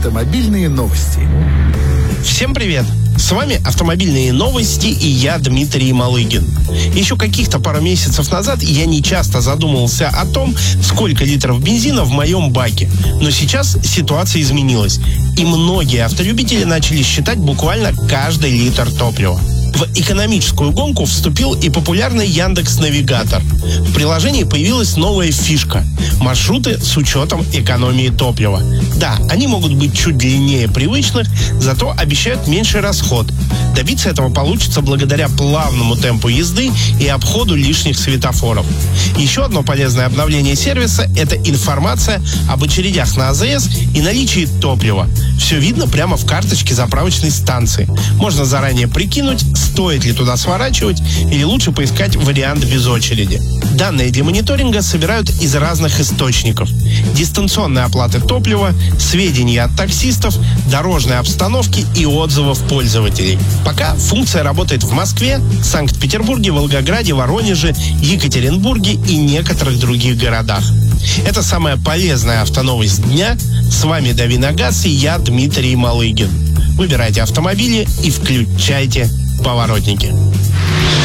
Автомобильные новости. Всем привет! С вами «Автомобильные новости» и я, Дмитрий Малыгин. Еще каких-то пару месяцев назад я не часто задумывался о том, сколько литров бензина в моем баке. Но сейчас ситуация изменилась, и многие автолюбители начали считать буквально каждый литр топлива. В экономическую гонку вступил и популярный Яндекс.Навигатор. В приложении появилась новая фишка – маршруты с учетом экономии топлива. Да, они могут быть чуть длиннее привычных, зато обещают меньший расход. Добиться этого получится благодаря плавному темпу езды и обходу лишних светофоров. Еще одно полезное обновление сервиса – это информация об очередях на АЗС и наличии топлива. Все видно прямо в карточке заправочной станции. Можно заранее прикинуть, стоит ли туда сворачивать или лучше поискать вариант без очереди. Данные для мониторинга собирают из разных источников: дистанционной оплаты топлива, сведения от таксистов, дорожной обстановки и отзывов пользователей. Пока функция работает в Москве, Санкт-Петербурге, Волгограде, Воронеже, Екатеринбурге и некоторых других городах. Это самая полезная автоновость дня. С вами Дави на газ и я, Дмитрий Малыгин. Выбирайте автомобили и включайте поворотники.